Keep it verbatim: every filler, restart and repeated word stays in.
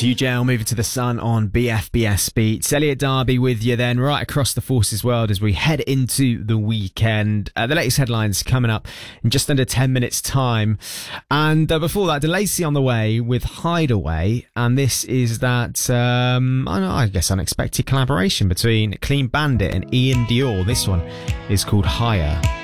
Hugh Jail moving to the sun on B F B S Beats. Elliot Darby with you then right across the Forces world as we head into the weekend. Uh, the latest headlines coming up in just under ten minutes time. And uh, before that, DeLacy on the way with Hideaway. And this is that, um, I, don't know, I guess, unexpected collaboration between Clean Bandit and Ian Dior. This one is called Higher.